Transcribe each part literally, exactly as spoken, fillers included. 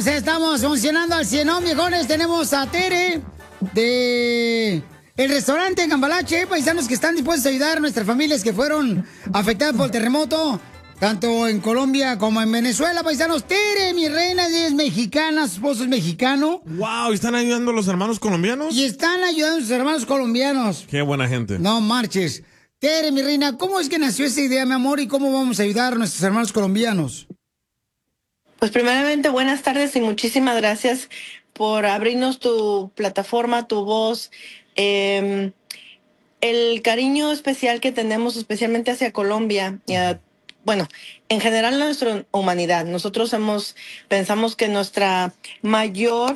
Paisanos, estamos funcionando al cien, ¿no, viejones? Tenemos a Tere de el restaurante en Cambalache, paisanos que están dispuestos a ayudar a nuestras familias que fueron afectadas por el terremoto, tanto en Colombia como en Venezuela, paisanos. Tere, mi reina, es mexicana, su esposo es mexicano. Wow, ¿y están ayudando a los hermanos colombianos? Y están ayudando a sus hermanos colombianos. Qué buena gente. No marches. Tere, mi reina, ¿cómo es que nació esa idea, mi amor, y cómo vamos a ayudar a nuestros hermanos colombianos? Pues primeramente, buenas tardes y muchísimas gracias por abrirnos tu plataforma, tu voz. Eh, el cariño especial que tenemos, especialmente hacia Colombia, y a, bueno, en general nuestra humanidad. Nosotros hemos, pensamos que nuestra mayor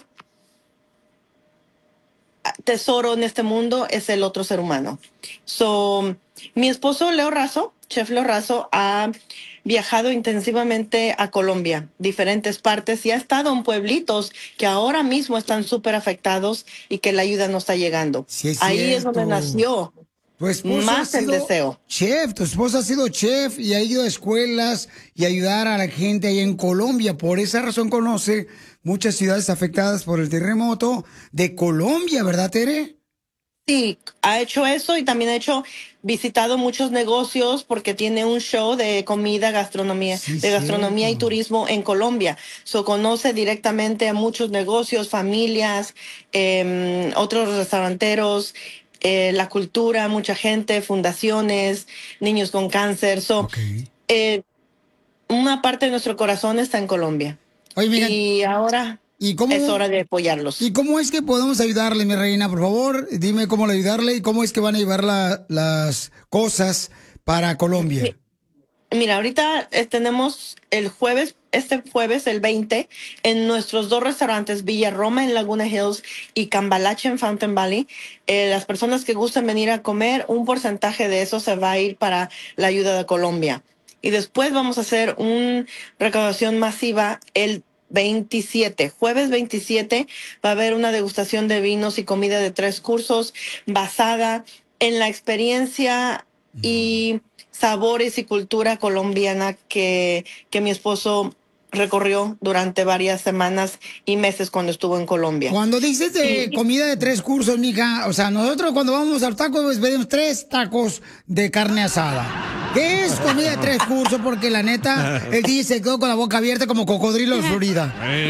tesoro en este mundo es el otro ser humano. So, mi esposo Leo Razo, Chef Leo Razo, ha viajado intensivamente a Colombia, diferentes partes, y ha estado en pueblitos que ahora mismo están súper afectados y que la ayuda no está llegando. Sí, es Ahí cierto. es donde nació Tu esposo más ha el sido deseo. Chef, tu esposo ha sido chef y ha ido a escuelas y ayudar a la gente ahí en Colombia. Por esa razón conoce muchas ciudades afectadas por el terremoto de Colombia, ¿verdad, Tere? Sí, ha hecho eso y también ha hecho, visitado muchos negocios porque tiene un show de comida, gastronomía, Sí, de gastronomía y cierto. turismo en Colombia. So conoce directamente a muchos negocios, familias, eh, otros restauranteros, eh, la cultura, mucha gente, fundaciones, niños con cáncer. So, Ok. eh, una parte de nuestro corazón está en Colombia. Oye, mira, Y ahora ¿y cómo, es hora de apoyarlos. ¿y cómo es que podemos ayudarle, mi reina? Por favor, dime cómo ayudarle y cómo es que van a llevar la- las cosas para Colombia. Sí. Mira, ahorita eh, tenemos el jueves, este jueves, el veinte, en nuestros dos restaurantes, Villa Roma en Laguna Hills y Cambalache en Fountain Valley. Eh, las personas que gustan venir a comer, un porcentaje de eso se va a ir para la ayuda de Colombia. Y después vamos a hacer una recaudación masiva el veintisiete, jueves veintisiete, va a haber una degustación de vinos y comida de tres cursos basada en la experiencia y sabores y cultura colombiana que, que mi esposo recorrió durante varias semanas y meses cuando estuvo en Colombia. Cuando dices de Y- comida de tres cursos, mija, o sea, nosotros cuando vamos al taco, pues pedimos tres tacos de carne asada. ¿Qué es comida de tres cursos? Porque la neta, el D J se quedó con la boca abierta como cocodrilo de Florida. Eh,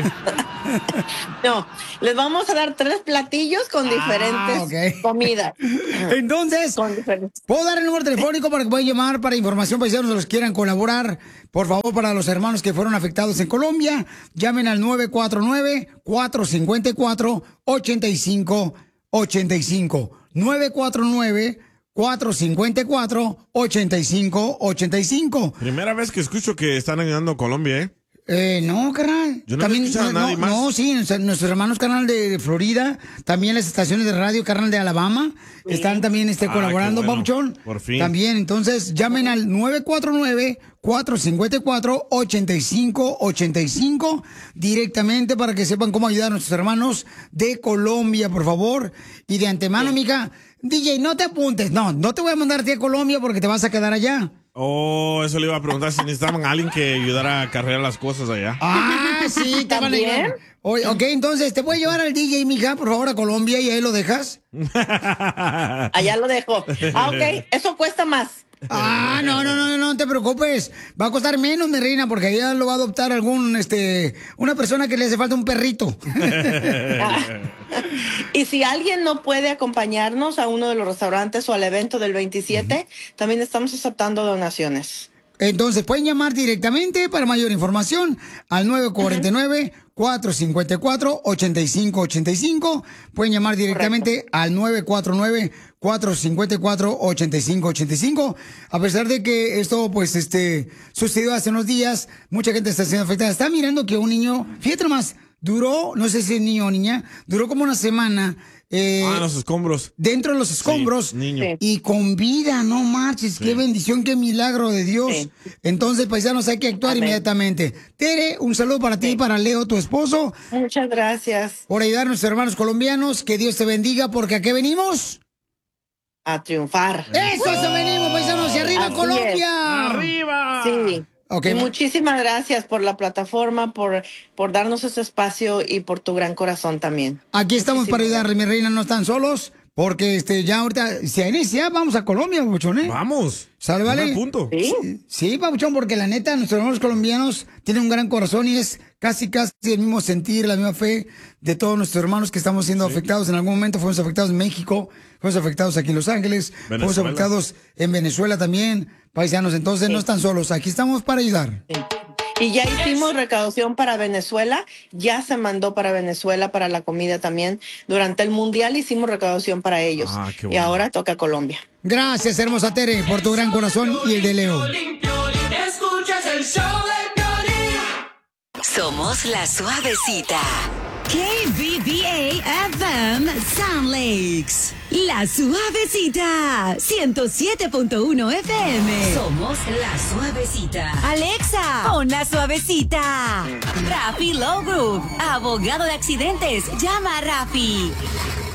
No, les vamos a dar tres platillos con diferentes ok. comidas. Entonces, Con diferentes. ¿puedo dar el número telefónico para que puedan llamar para información paisanos los que quieran colaborar? Por favor, para los hermanos que fueron afectados en Colombia, llamen al nueve cuatro nueve, cuatro cinco cuatro, ocho cinco ocho cinco. nueve cuatro nueve, cuatro cinco cuatro, ocho cinco ocho cinco. primera vez que escucho que están ayudando a Colombia, ¿eh? Eh, no, carnal. Yo no había escuchado a no, nadie más. no, sí, nuestros nuestros hermanos, carnal, de Florida, también las estaciones de radio, carnal, de Alabama, están también este, Ah, colaborando, qué bueno. Papuchón. Por fin. También, entonces, llamen al nueve cuatro nueve, cuatro cinco cuatro, ocho cinco ocho cinco directamente para que sepan cómo ayudar a nuestros hermanos de Colombia, por favor. Y de antemano, mija, D J, no te apuntes. No, no te voy a mandar a ti a Colombia porque te vas a quedar allá. Oh, eso le iba a preguntar si necesitaban a alguien que ayudara a cargar las cosas allá. Ah, sí, te van a ¿También? ayudar. Oye, ok, entonces, ¿te puede llevar al D J, mija, por favor, a Colombia y ahí lo dejas? Allá lo dejo. Ah, ok, eso cuesta más. Ah, no, no, no, no, no te preocupes. Va a costar menos, mi reina, porque allá lo va a adoptar algún, este, una persona que le hace falta un perrito. Y si alguien no puede acompañarnos a uno de los restaurantes o al evento del veintisiete, también estamos aceptando donaciones. Entonces, pueden llamar directamente para mayor información al nueve cuatro nueve, cuatro cinco cuatro, ocho cinco ocho cinco. Pueden llamar directamente al nueve cuatro nueve, cuatro cinco cuatro, ocho cinco ocho cinco. A pesar de que esto, pues, este, sucedió hace unos días, mucha gente está siendo afectada. Está mirando que un niño, fíjate nomás, duró, no sé si es niño o niña, duró como una semana. Eh, Ah, los escombros. dentro de los escombros Sí, niño. Sí. y con vida, no marches, qué bendición, qué milagro de Dios. Sí. Entonces, paisanos, hay que actuar Amén. inmediatamente. Tere, un saludo para ti y para Leo, tu esposo, Muchas gracias. por ayudar a nuestros hermanos colombianos. Que Dios te bendiga, porque ¿a qué venimos? A triunfar. ¡Eso, eso venimos, paisanos! ¡Y arriba, Así Colombia! ¡Arriba! Sí. Okay. Y muchísimas gracias por la plataforma, por, por darnos ese espacio y por tu gran corazón también. Aquí estamos Muchísimas para ayudar, mi reina, no están solos. Porque este ya ahorita, si inicia, vamos a Colombia, Pabuchón, ¿eh? Vamos. ¿Sale, vale? Punto. Sí, sí, sí, Pabuchón, porque la neta, nuestros hermanos colombianos tienen un gran corazón y es casi, casi el mismo sentir, la misma fe de todos nuestros hermanos que estamos siendo sí. afectados. En algún momento fuimos afectados en México, fuimos afectados aquí en Los Ángeles, Venezuela. fuimos afectados en Venezuela también, paisanos. Entonces sí. no están solos, aquí estamos para ayudar. Sí. Y ya hicimos recaudación para Venezuela, ya se mandó para Venezuela para la comida también. Durante el Mundial hicimos recaudación para ellos. Ah, qué bueno. Y ahora toca Colombia. Gracias, hermosa Tere, por tu gran corazón y el de Leo. Escuchas el show de Piolín. Somos la suavecita. K B B A F M Sound Lakes. La Suavecita. ciento siete punto uno F M. Somos la Suavecita. Alexa, pon la Suavecita. Rafi Low Group. Abogado de accidentes. Llama a Rafi.